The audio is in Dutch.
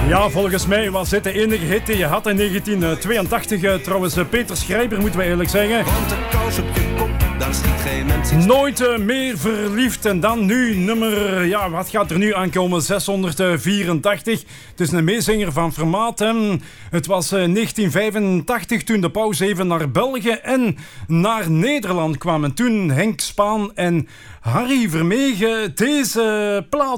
Ja, volgens mij was dit de enige hit die je had in 1982. Trouwens, Peter Schrijber moeten we eerlijk zeggen. Want de kous op je kop, daar schiet geen mens in. Nooit meer verliefd. En dan nu nummer... Ja, wat gaat er nu aankomen? 684. Het is een meezinger van formaat. Het was 1985 toen de pauze even naar België en naar Nederland kwamen. Toen Henk Spaan en Harry Vermegen deze plaat